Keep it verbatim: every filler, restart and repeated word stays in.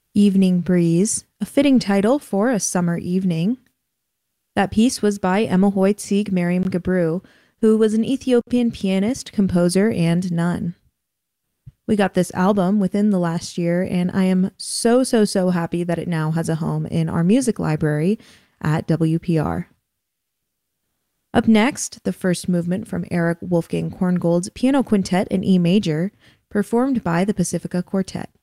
Evening Breeze, a fitting title for a summer evening. That piece was by Emelhoit Sieg Miriam Gabru, who was an Ethiopian pianist, composer, and nun. We got this album within the last year, and I am so, so, so happy that it now has a home in our music library at W P R. Up next, the first movement from Eric Wolfgang Korngold's Piano Quintet in E major, performed by the Pacifica Quartet.